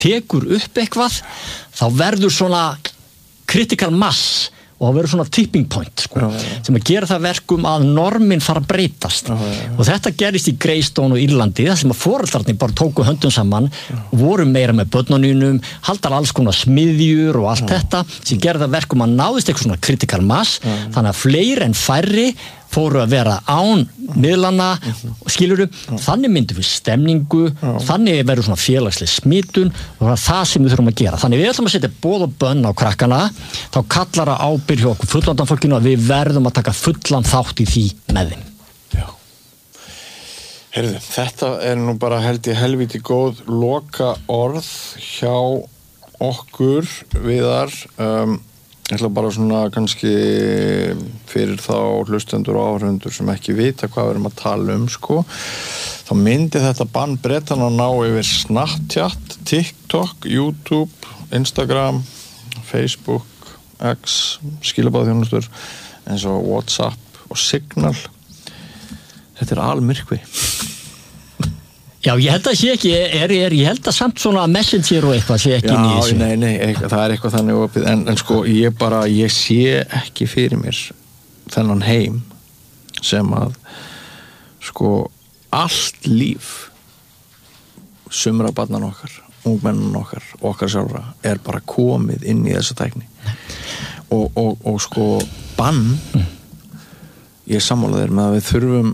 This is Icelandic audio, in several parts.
tekur upp eitthvað þá verður svona critical mass og það verður svona tipping point sko, sem að gera það verkum að normin fara að breytast og þetta gerist í Greystone og Írlandi þar sem að foreldrarnir bara tóku höndum saman voru meira með börnunum haldar alls konar smiðjur og allt þetta sem gerði það verkum að náðist eitthvað svona critical mass þannig að fleiri en færri fóru að vera án miðlana skilurðu, þannig myndum við stemningu þannig verður svona félagsleg smitun og það er það sem við þurfum að gera þannig við ætlum að setja boð og bönn á krakkana þá kallar að ábyrgð hjá okkur fullorðnafólkinu að við verðum að taka fullan þátt í því með þeim. Já. Heyrðu, þetta nú bara held ég helviti góð loka orð hjá okkur Viðar ég ætla bara svona kannski fyrir þá hlustendur og áhorfendur sem ekki vita hvað við erum að tala sko þá myndi þetta bann Bretanna ná yfir Snapchat, TikTok, YouTube, Instagram, Facebook, X, skilabáðþjónustur eins og WhatsApp og Signal þetta almyrkvi Já, ég held að sé ekki, ég held að samt svona Messenger og eitthvað sé ekki inn í þessu. Nei, það eitthvað þannig opið, en sko ég sé ekki fyrir mér þennan heim sem að sko allt líf sumra barnan okkar, ungmennan okkar sjálfra bara komið inn í þessa tækni og sko bann ég sammála þér með að við þurfum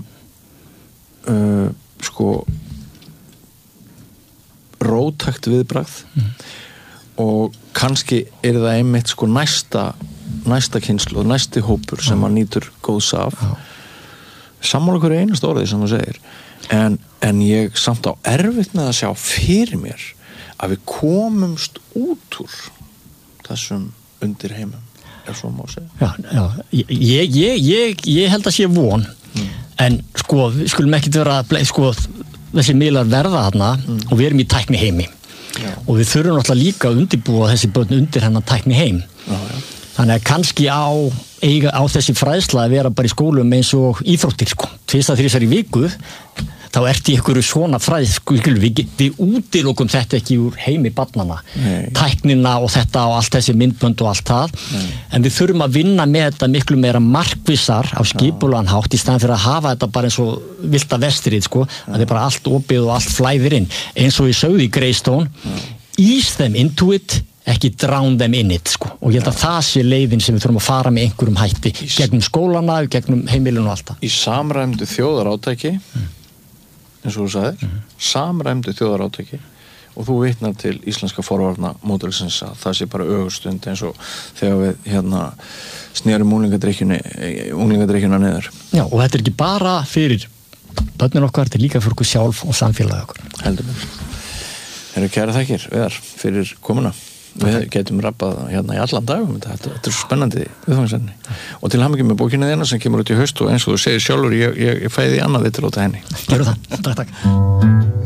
sko róttækt viðbragð og kannski það einmitt sko næsta kynslóð, næsti hópur sem að nýtur góðs af sammála hverju einasta orðið sem þú segir en ég samt á erfitt með að sjá fyrir mér að við komumst út úr þessum undir heimum ef svo má segja ég held að sé von en sko, við skulum ekkit vera sko þessi miðlar verða þarna og við erum í tækni heimi og við þurfum náttúrulega líka að undirbúa þessi börn undir hennan tækni heim þannig að kannski á þessi fræðsla að vera bara í skólum eins og íþróttir sko, 2-3 í viku þá ert í einhverju svona fræð við útilokum þetta ekki úr heimi barnanna, tæknina og þetta og allt þessi myndbönd og allt það en við þurfum að vinna með þetta miklu meira markvissar á skipulegan hátt í staðinn fyrir að hafa þetta bara eins og villta vestrið sko, að þetta bara allt opið og allt flæðir inn, eins og ég sögði í Greystone ease them into it ekki drown them in it sko og ég held að það sé leiðin sem við þurfum að fara með einhverjum hætti gegnum skólana, gegnum heimilinu og allt það. Í samræmdu þjóðarátaki eins og þú sagðir, samræmdu þjóðarátaki og þú vitnar til íslenska forvarna módelsins að það sé bara ögurstund eins og þegar við snerum unglingadrykkjuna niður. Já, og þetta ekki bara fyrir börnin okkar, þetta líka fyrir okkur sjálf og samfélagi okkur. Heldur mér. Kæra þakkir, Viðar, fyrir komuna. Við getum rappað í allan dag þetta svo spennandi viðfangsefni og til hamingju með bókina þína sem kemur út í haust og eins og þú segir sjálfur ég fæði annað viðtal út af henni. Gerðu það, takk